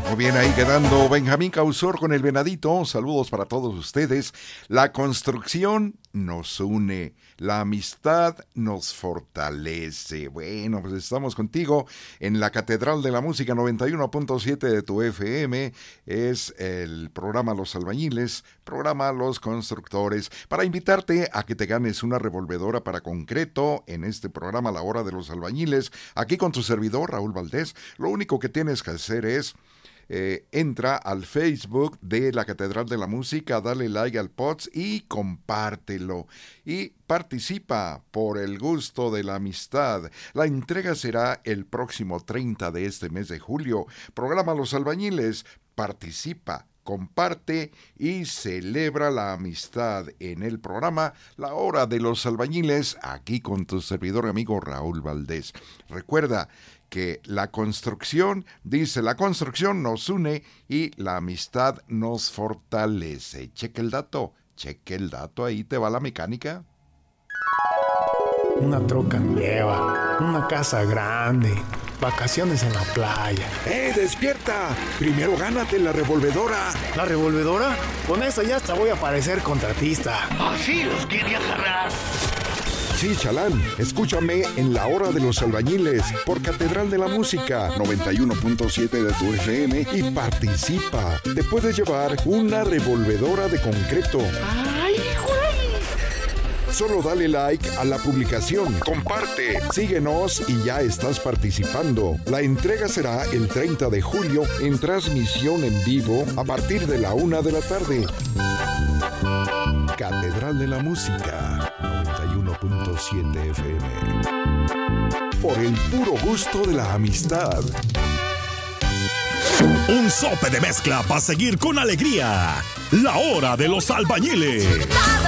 Muy bien, ahí quedando Benjamín Causor con el Venadito. Saludos para todos ustedes. La construcción nos une, la amistad nos fortalece. Bueno, pues estamos contigo en la Catedral de la Música 91.7 de tu FM. Es el programa Los Albañiles, programa Los Constructores, para invitarte a que te ganes una revolvedora para concreto en este programa La Hora de los Albañiles, aquí con tu servidor Raúl Valdés. Lo único que tienes que hacer es entra al Facebook de la Catedral de la Música, dale like al post y compártelo. Y participa por el gusto de la amistad. La entrega será el próximo 30 de este mes de julio. Programa Los Albañiles, participa, comparte y celebra la amistad en el programa La Hora de los Albañiles, aquí con tu servidor amigo Raúl Valdés. Recuerda que la construcción nos une y la amistad nos fortalece. Cheque el dato, ahí te va la mecánica. Una troca nueva, una casa grande, vacaciones en la playa. ¡Despierta! Primero gánate la revolvedora. ¿La revolvedora? Con esa ya hasta voy a parecer contratista. Así los quiere agarrar. Sí, chalán, escúchame en La Hora de los Albañiles por Catedral de la Música 91.7 de tu FM y participa. Te puedes llevar una revolvedora de concreto. ¡Ay, güey! Solo dale like a la publicación, comparte, síguenos y ya estás participando. La entrega será el 30 de julio en transmisión en vivo a partir de la 1 de la tarde. Catedral de la Música 91.7 FM. Por el puro gusto de la amistad. Un sope de mezcla para seguir con alegría. La Hora de los Albañiles.